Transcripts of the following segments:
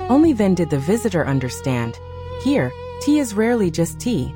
Only then did the visitor understand. Here, tea is rarely just tea.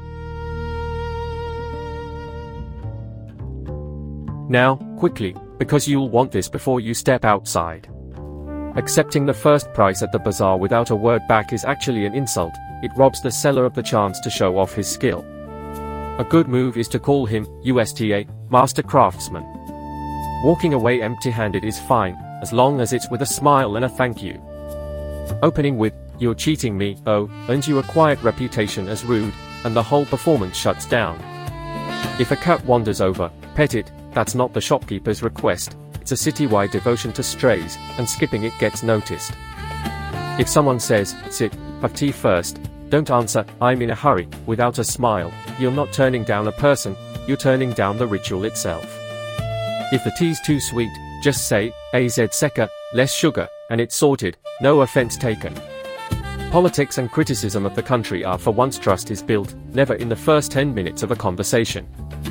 Now, quickly, because you'll want this before you step outside. Accepting the first price at the bazaar without a word back is actually an insult. It robs the seller of the chance to show off his skill. A good move is to call him USTA, Master Craftsman. Walking away empty-handed is fine, as long as it's with a smile and a thank you. Opening with, "You're cheating me," earns you a quiet reputation as rude, and the whole performance shuts down. If a cat wanders over, pet it. That's not the shopkeeper's request. It's a citywide devotion to strays, and skipping it gets noticed. If someone says, "Sit, have tea first," don't answer, "I'm in a hurry," without a smile. You're not turning down a person, you're turning down the ritual itself. If the tea's too sweet, just say, "AZ Seka, less sugar," and it's sorted, no offense taken. Politics and criticism of the country are for once trust is built, never in the first 10 minutes of a conversation.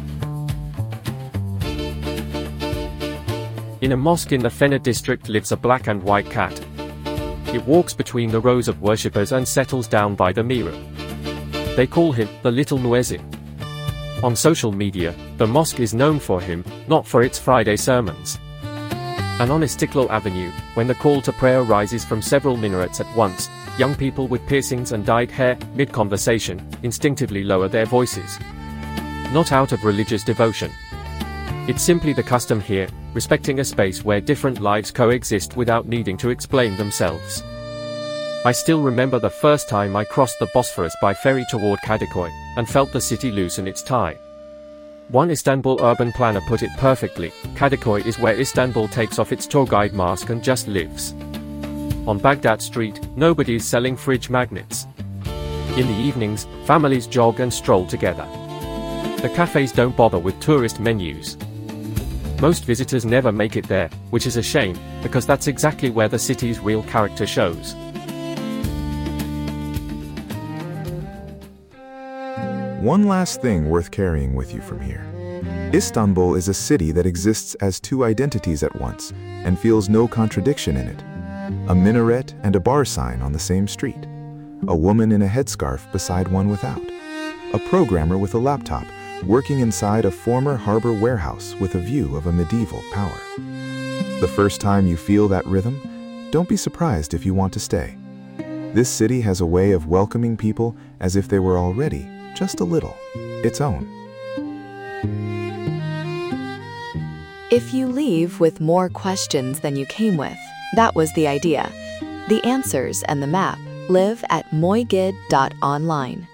In a mosque in the Fena district lives a black and white cat. It walks between the rows of worshippers and settles down by the mirror. They call him the Little Muezzin. On social media, the mosque is known for him, not for its Friday sermons. And on Istiklal Avenue, when the call to prayer rises from several minarets at once, young people with piercings and dyed hair, mid-conversation, instinctively lower their voices. Not out of religious devotion. It's simply the custom here, respecting a space where different lives coexist without needing to explain themselves. I still remember the first time I crossed the Bosphorus by ferry toward Kadıköy, and felt the city loosen its tie. One Istanbul urban planner put it perfectly: Kadıköy is where Istanbul takes off its tour guide mask and just lives. On Baghdad Street, nobody's selling fridge magnets. In the evenings, families jog and stroll together. The cafes don't bother with tourist menus. Most visitors never make it there, which is a shame, because that's exactly where the city's real character shows. One last thing worth carrying with you from here. Istanbul is a city that exists as two identities at once, and feels no contradiction in it. A minaret and a bar sign on the same street. A woman in a headscarf beside one without. A programmer with a laptop, working inside a former harbor warehouse with a view of a medieval tower. The first time you feel that rhythm, don't be surprised if you want to stay. This city has a way of welcoming people as if they were already, just a little, its own. If you leave with more questions than you came with, that was the idea. The answers and the map live at moigid.online.